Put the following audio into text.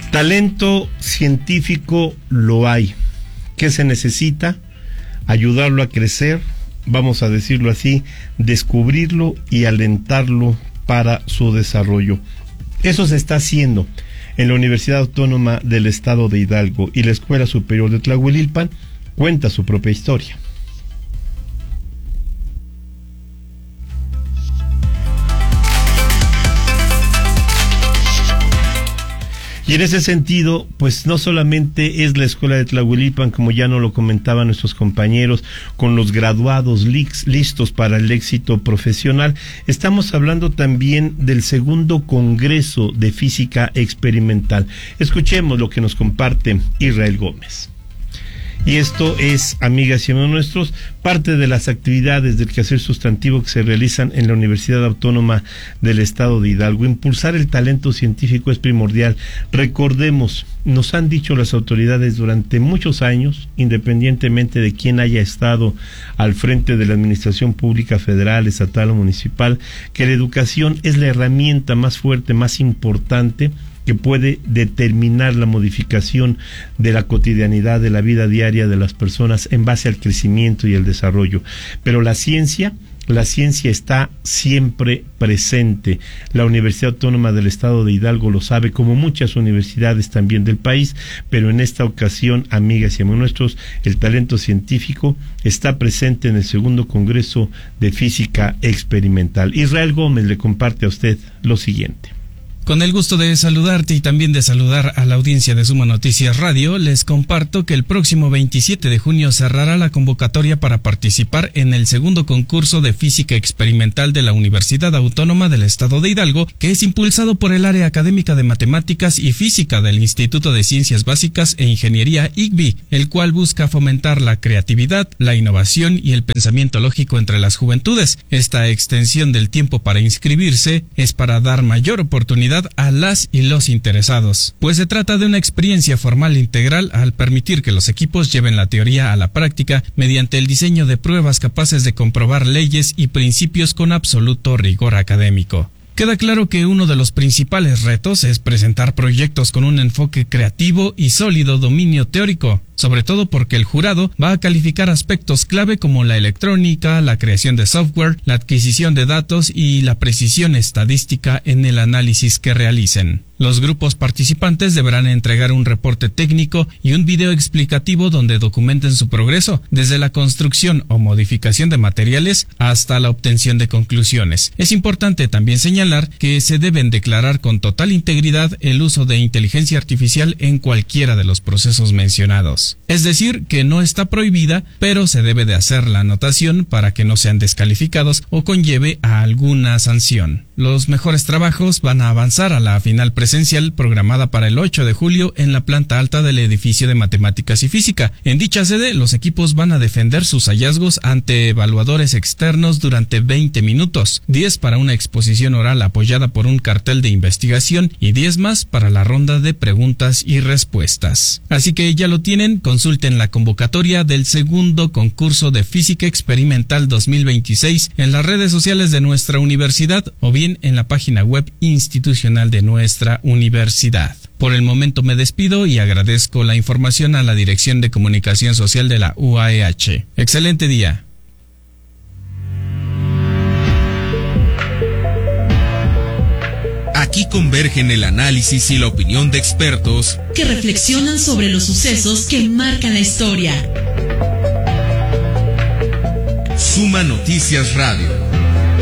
Talento científico lo hay. ¿Qué se necesita? Ayudarlo a crecer, vamos a decirlo así, descubrirlo y alentarlo para su desarrollo. Eso se está haciendo en la Universidad Autónoma del Estado de Hidalgo, y la Escuela Superior de Tlahuelilpan cuenta su propia historia. Y en ese sentido, pues no solamente es la Escuela de Tlahuelilpan, como ya nos lo comentaban nuestros compañeros, con los graduados listos para el éxito profesional. Estamos hablando también del segundo Congreso de Física Experimental. Escuchemos lo que nos comparte Israel Gómez. Y esto es, amigas y amigos nuestros, parte de las actividades del quehacer sustantivo que se realizan en la Universidad Autónoma del Estado de Hidalgo. Impulsar el talento científico es primordial. Recordemos, nos han dicho las autoridades durante muchos años, independientemente de quién haya estado al frente de la administración pública federal, estatal o municipal, que la educación es la herramienta más fuerte, más importante, que puede determinar la modificación de la cotidianidad, de la vida diaria de las personas en base al crecimiento y el desarrollo. Pero la ciencia está siempre presente. La Universidad Autónoma del Estado de Hidalgo lo sabe, como muchas universidades también del país, pero en esta ocasión, amigas y amigos nuestros, el talento científico está presente en el segundo Congreso de Física Experimental. Israel Gómez le comparte a usted lo siguiente. Con el gusto de saludarte y también de saludar a la audiencia de Suma Noticias Radio, les comparto que el próximo 27 de junio cerrará la convocatoria para participar en el segundo concurso de Física Experimental de la Universidad Autónoma del Estado de Hidalgo, que es impulsado por el área académica de Matemáticas y Física del Instituto de Ciencias Básicas e Ingeniería ICBI, el cual busca fomentar la creatividad, la innovación y el pensamiento lógico entre las juventudes. Esta extensión del tiempo para inscribirse es para dar mayor oportunidad a las y los interesados, pues se trata de una experiencia formal integral al permitir que los equipos lleven la teoría a la práctica mediante el diseño de pruebas capaces de comprobar leyes y principios con absoluto rigor académico. Queda claro que uno de los principales retos es presentar proyectos con un enfoque creativo y sólido dominio teórico, sobre todo porque el jurado va a calificar aspectos clave como la electrónica, la creación de software, la adquisición de datos y la precisión estadística en el análisis que realicen. Los grupos participantes deberán entregar un reporte técnico y un video explicativo donde documenten su progreso, desde la construcción o modificación de materiales hasta la obtención de conclusiones. Es importante también señalar que se deben declarar con total integridad el uso de inteligencia artificial en cualquiera de los procesos mencionados. Es decir, que no está prohibida, pero se debe de hacer la anotación para que no sean descalificados o conlleve a alguna sanción. Los mejores trabajos van a avanzar a la final presencial programada para el 8 de julio en la planta alta del edificio de Matemáticas y Física. En dicha sede, los equipos van a defender sus hallazgos ante evaluadores externos durante 20 minutos, 10 para una exposición oral apoyada por un cartel de investigación y 10 más para la ronda de preguntas y respuestas. Así que ya lo tienen, consulten la convocatoria del segundo concurso de Física Experimental 2026 en las redes sociales de nuestra universidad o bien en la página web institucional de nuestra universidad. Por el momento me despido y agradezco la información a la Dirección de Comunicación Social de la UAEH. Excelente día. Aquí convergen el análisis y la opinión de expertos que reflexionan sobre los sucesos que marcan la historia. Suma Noticias Radio.